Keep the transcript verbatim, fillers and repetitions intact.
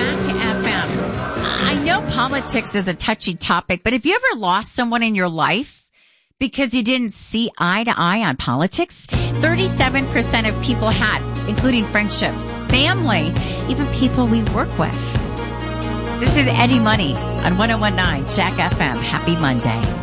Jack F M. I know politics is a touchy topic, but have you ever lost someone in your life because you didn't see eye to eye on politics? thirty-seven percent of people had, including friendships, family, even people we work with. This is Eddie Money on one oh one nine Jack F M. Happy Monday.